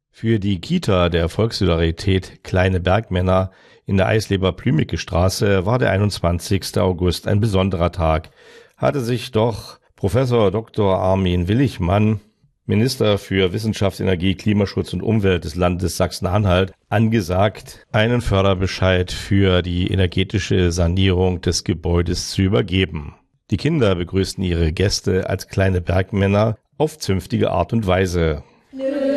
Für die Kita der Volkssolidarität Kleine Bergmänner in der Eisleber-Blümicke-Straße war der 21. August ein besonderer Tag, hatte sich doch Professor Dr. Armin Willigmann, Minister für Wissenschaft, Energie, Klimaschutz und Umwelt des Landes Sachsen-Anhalt, angesagt, einen Förderbescheid für die energetische Sanierung des Gebäudes zu übergeben. Die Kinder begrüßten ihre Gäste als kleine Bergmänner auf zünftige Art und Weise.